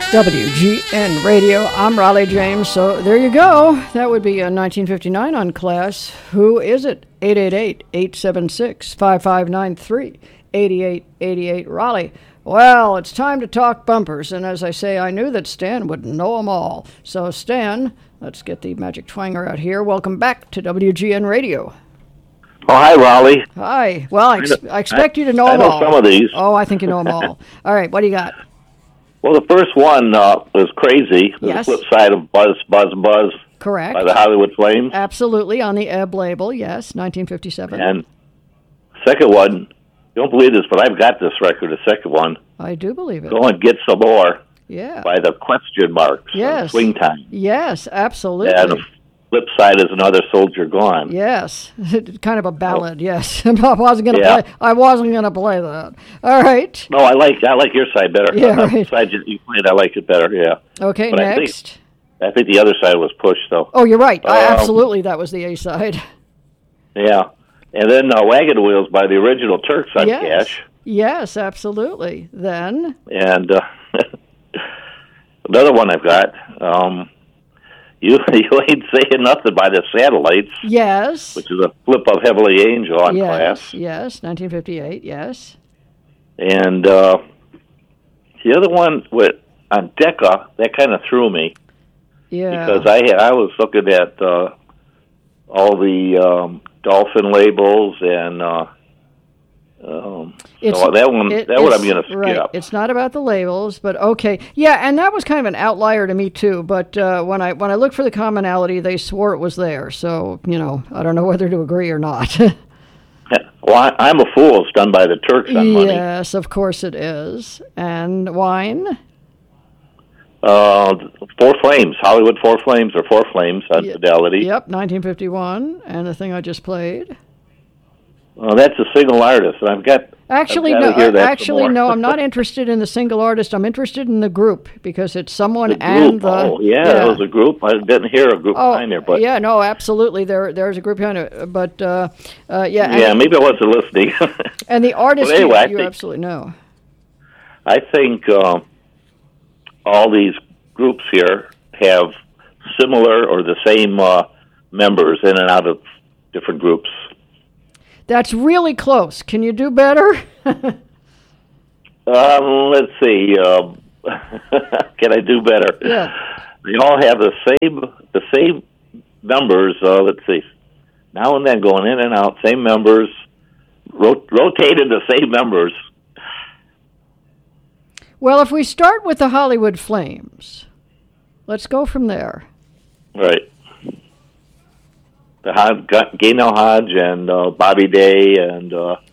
WGN Radio. I'm Raleigh James. So there you go. That would be 1959 on Class. Who is it? 888-876-5593. 8888 Raleigh. Well, it's time to talk bumpers. And as I say, I knew that Stan would know them all. So Stan, let's get the magic twanger out here. Welcome back to WGN Radio. Oh, hi, Raleigh. Hi. Well, I expect you to know them all. I know some of these. Oh, I think you know them all. All right, what do you got? Well, the first one was Crazy. Yes. The flip side of Buzz, Buzz, Buzz. Correct. By the Hollywood Flames. Absolutely, on the Ebb label, yes, 1957. And second one, you don't believe this, but I've got this record, the second one. I do believe it. Go and Get Some More. Yeah. By the Question Marks. Yes. Swing Time. Yes, absolutely. And the flip side is Another Soldier Gone. Yes, kind of a ballad. Yes, I wasn't going to play that. All right. No, I like your side better. Yeah, right. The side you played, I like it better. Yeah. Okay, but next. I think the other side was pushed, though. Oh, you're right. Absolutely, that was the A side. Yeah, and then Wagon Wheels by the original Turks on Cash. Yes, absolutely. Then. And another one I've got. You ain't saying nothing by the Satellites. Yes. Which is a flip of Heavenly Angel on Class. Yes, 1958, yes. And the other one on Decca, that kind of threw me. Yeah. Because I was looking at all the Dolphin labels and so that one I'm going to skip. Right. It's not about the labels, but okay. Yeah, and that was kind of an outlier to me too. But when I looked for the commonality, they swore it was there. So I don't know whether to agree or not. Well, I'm a Fool. It's done by the Turks on Money. Yes, of course it is. And Wine. Four Flames, Hollywood Four Flames or Four Flames on Fidelity. Yep, 1951, and the thing I just played. That's a single artist, and I've got. Actually, no. I'm not interested in the single artist. I'm interested in the group because it's someone and the. Oh, yeah, it was a group. I didn't hear a group behind there, but. Yeah, no, absolutely. There's a group behind it, but yeah. Yeah, maybe I wasn't listening. And the artist, anyway, you absolutely know. I think all these groups here have similar or the same members in and out of different groups. That's really close. Can you do better? Let's see. Can I do better? Yeah. They all have the same members. Let's see. Now and then going in and out, same members, rotated the same members. Well, if we start with the Hollywood Flames, let's go from there. Right. Gaynell Hodge and Bobby Day and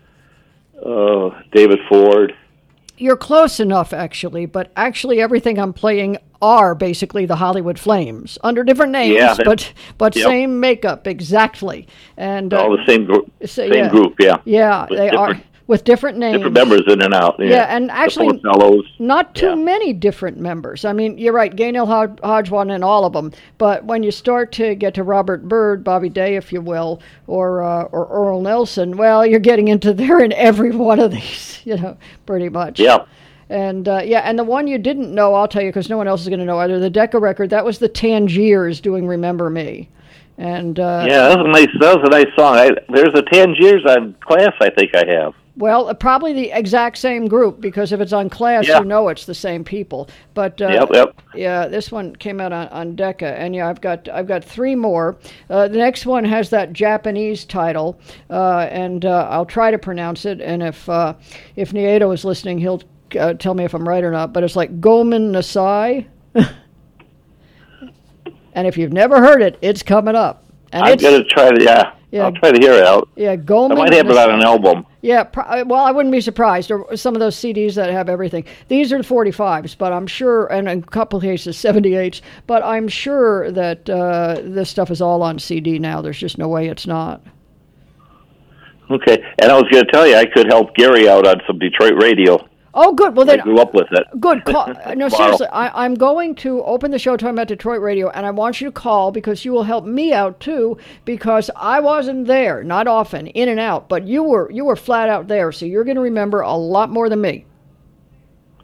David Ford. You're close enough, actually, but actually everything I'm playing are basically the Hollywood Flames under different names, but same makeup exactly. And all the same group. Group, yeah. Yeah, they are with different names, different members in and out. Yeah, and actually, not too many different members. I mean, you're right. Gaynell Hodge won in all of them, but when you start to get to Robert Byrd, Bobby Day, if you will, or Earl Nelson, well, you're getting into there in every one of these, pretty much. Yeah. And and the one you didn't know, I'll tell you, because no one else is going to know either. The Decca record, that was the Tangiers doing "Remember Me." And that was a nice song. There's a Tangiers on Class, I think I have. Well, probably the exact same group, because if it's on Class, you know it's the same people. But yeah, this one came out on Decca, and I've got three more. The next one has that Japanese title, and I'll try to pronounce it. And if Nieto is listening, he'll tell me if I'm right or not. But it's like Gomen Nasai. And if you've never heard it, it's coming up. And I'm going to try to, I'll try to hear it out. Yeah, Goldman. I might have it on an album. Yeah, well, I wouldn't be surprised. Or some of those CDs that have everything. These are the 45s, but I'm sure, and in a couple of cases, 78s, but I'm sure that this stuff is all on CD now. There's just no way it's not. Okay, and I was going to tell you, I could help Gary out on some Detroit radio. Oh, good. Well, then I grew up with it. Good. No, seriously, I'm going to open the show talking about Detroit radio, and I want you to call because you will help me out too. Because I wasn't there, not often, in and out, but you were flat out there, so you're going to remember a lot more than me.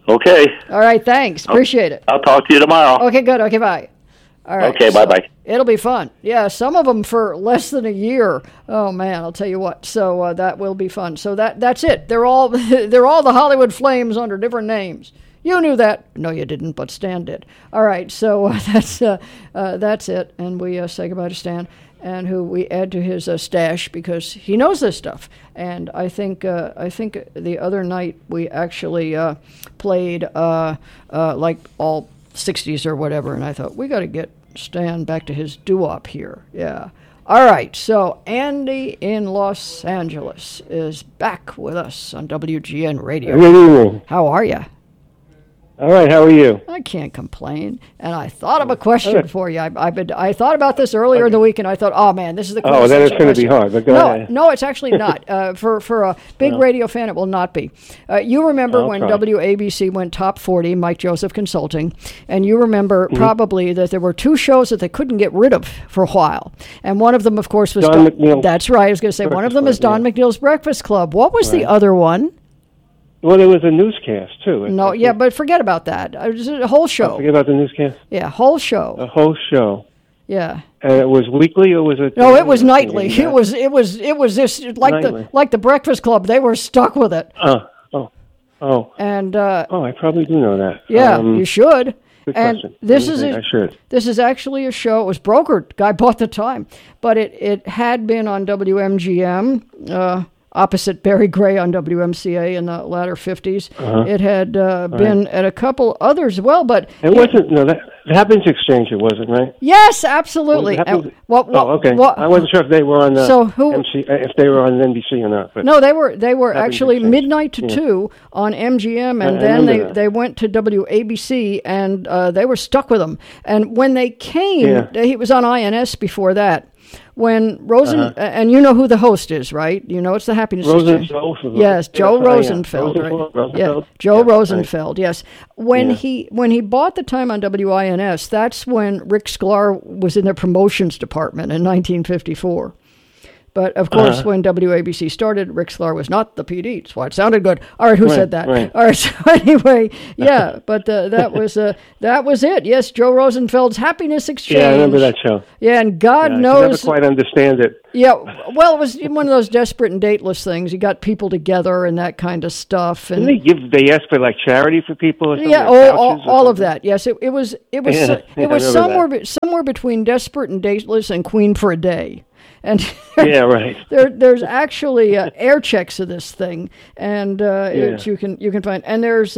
Okay. All right, thanks. Appreciate it. I'll talk to you tomorrow. Okay, good. Okay, bye. All right. Okay, bye-bye. It'll be fun. Yeah, some of them for less than a year. Oh man, I'll tell you what. So that will be fun. So that's it. They're all the Hollywood Flames under different names. You knew that. No, you didn't, but Stan did. All right, so that's it, and we say goodbye to Stan, and who we add to his stash because he knows this stuff. And I think the other night we actually played like all 60s or whatever, and I thought we got to get Stan back to his doo-wop here. Yeah. All right, so Andy in Los Angeles is back with us on WGN Radio. Good evening. How are you? All right, how are you? I can't complain. And I thought of a question for you. I thought about this earlier in the week, and I thought, oh man, this is the question. Oh, then it's going to be hard. But go ahead. No, it's actually not. For a big radio fan, it will not be. You remember when WABC went top 40, Mike Joseph Consulting, and you remember probably that there were two shows that they couldn't get rid of for a while, and one of them, of course, was Don McNeil. That's right. I was going to say one of them is Don McNeil's Breakfast Club. What was the other one? Well, there was a newscast, too. No, yeah, but forget about that. It was a whole show. Forget about the newscast? Yeah, whole show. A whole show. Yeah. And it was weekly, or was it? No, it was nightly. It was this like the Breakfast Club. They were stuck with it. And I probably do know that. Yeah, you should. Good and question. This is actually a show. It was brokered. Guy bought the time, but it had been on WMGM. Opposite Barry Gray on WMCA in the latter 50s. It had been at a couple others as well, but... It wasn't, no, that Happens Exchange, it wasn't, right? Yes, absolutely. Okay. I wasn't sure if they were on if they were on NBC or not. But no, they were actually Exchange. Midnight to 2 on MGM, and then they went to WABC, and they were stuck with them. And when they came, he was on INS before that. When and you know who the host is, right? You know it's the Happiness Exchange. Yes, Joe Rosenfeld. Joe Rosenfeld. Yes. When he bought the time on WINS, that's when Rick Sklar was in the promotions department in 1954. But, of course, when WABC started, Rick Sklar was not the PD. That's why it sounded good. All right, who said that? Right. All right, so anyway, but that was it. Yes, Joe Rosenfeld's Happiness Exchange. Yeah, I remember that show. Yeah, and God knows... I never quite understand it. Yeah, well, it was one of those desperate and dateless things. You got people together and that kind of stuff. And they ask for, like, charity for people or something? Yeah, all of that. Yes, it was somewhere between desperate and dateless and Queen for a Day. And there's actually air checks of this thing, and you can find. And there's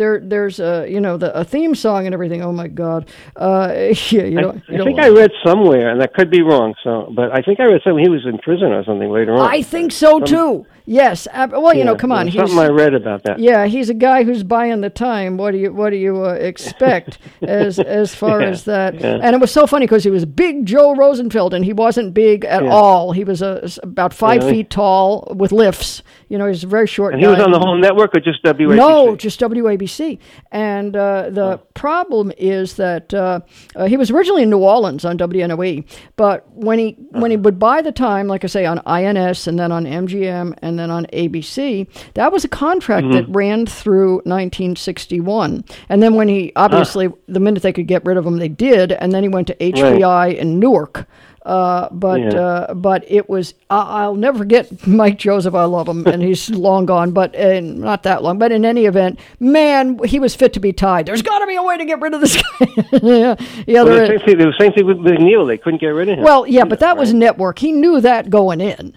a theme song and everything. Oh my God! I think I read somewhere, and I could be wrong. But I think I read something. He was in prison or something later on. I think so too. Yes. Well, come on. Something I read about that. Yeah, he's a guy who's buying the time. What do you expect as far as that? Yeah. And it was so funny because he was big Joe Rosenfeld, and he wasn't big at all. He was about 5 feet tall with lifts. He was a very short. And he was on the whole network or just WABC? No, just WABC. And the problem is that he was originally in New Orleans on WNOE, but when he would buy the time, like I say, on INS and then on MGM and then on ABC, that was a contract that ran through 1961. And then when he, obviously, the minute they could get rid of him, they did, and then he went to HBI in Newark. But it was, I'll never forget Mike Joseph. I love him, and he's long gone, but not that long. But in any event, man, he was fit to be tied. There's got to be a way to get rid of this guy. The same thing with McNeil. They couldn't get rid of him. Well, yeah, but that was network. He knew that going in.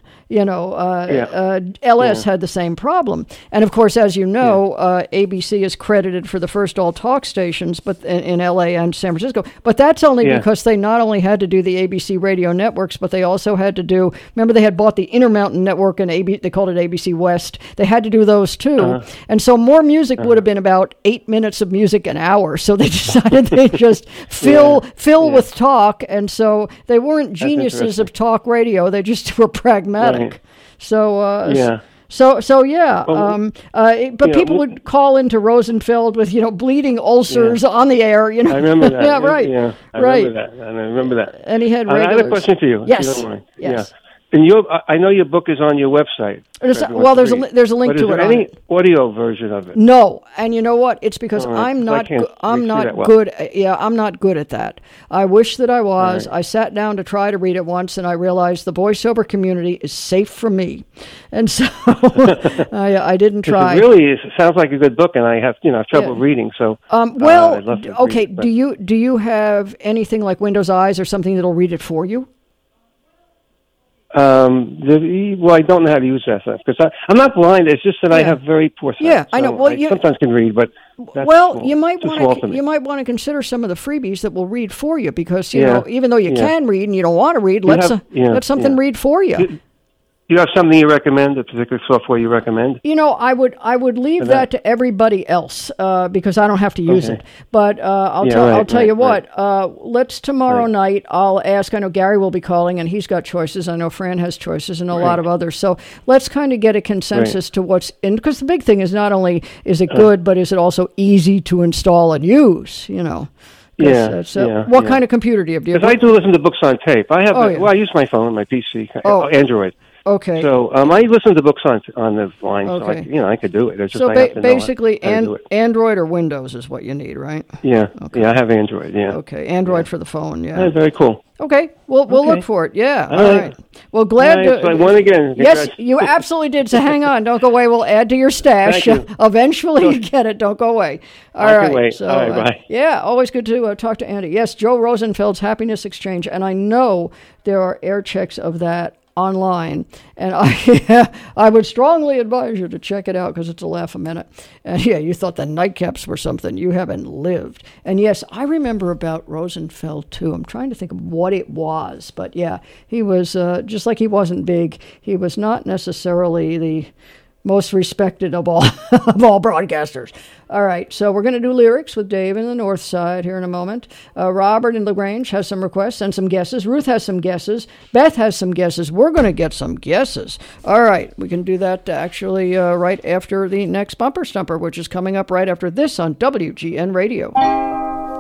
LS had the same problem. And of course, as you know, ABC is credited for the first all talk stations, but in LA and San Francisco. But that's only because they not only had to do the ABC radio networks, but they also had to do, remember they had bought the Intermountain Network and they called it ABC West. They had to do those too. And so more music would have been about 8 minutes of music an hour. So they decided they just fill with talk. And so they weren't geniuses of talk radio. They just were pragmatic. Right. So but people would call into Rosenfeld with bleeding ulcers on the air. I remember that. Yeah, right. I remember that. And I remember that. And he had I had a question for you. Yes. If you don't mind. Yes. I know your book is on your website. There's a link to it. Any audio version of it? No, and you know what? It's because I'm not good. Yeah, I'm not good at that. I wish that I was. Right. I sat down to try to read it once, and I realized the voiceover community is safe for me, and so I didn't try. It really sounds like a good book, and I have trouble reading. So okay. Do you have anything like Windows Eyes or something that'll read it for you? I don't know how to use that stuff because I'm not blind. It's just that I have very poor sight. Yeah, I know. Well, I sometimes can read, but you might want to consider some of the freebies that will read for you because you know even though you can read and you don't want to read, let something read for you. Do you have something you recommend, a particular software you recommend? I would leave that to everybody else because I don't have to use it. But I'll tell you what. Let's tomorrow night. I'll ask. I know Gary will be calling, and he's got choices. I know Fran has choices, and a lot of others. So let's kind of get a consensus to what's in. Because the big thing is not only is it good, but is it also easy to install and use? What kind of computer do you have? Because I do listen to books on tape. I have. I use my phone, my PC, Android. Okay. So I listen to books on the line, so I could do it. It's just basically, Android or Windows is what you need, right? Yeah. Okay. Yeah, I have Android. Yeah. Okay, Android for the phone. Yeah. That's very cool. Okay, we'll look for it. Yeah. All right. Well, glad to. So I won again. Yes, you absolutely did. So hang on, don't go away. We'll add to your stash. Thank you. Eventually, you get it. Don't go away. All right. Wait. So, all right. Bye. Yeah, always good to talk to Andy. Yes, Joe Rosenfeld's Happiness Exchange, and I know there are air checks of that online, and I would strongly advise you to check it out because it's a laugh a minute. And you thought the nightcaps were something. You haven't lived. And yes, I remember about Rosenfeld too. I'm trying to think of what it was, but yeah, he was just like he wasn't big. He was not necessarily the most respected of all broadcasters. All right, so we're going to do lyrics with Dave in the North Side here in a moment. Robert in LaGrange has some requests and some guesses. Ruth has some guesses. Beth has some guesses. We're going to get some guesses. All right, we can do that actually right after the next Bumper Stumper, which is coming up right after this on WGN Radio.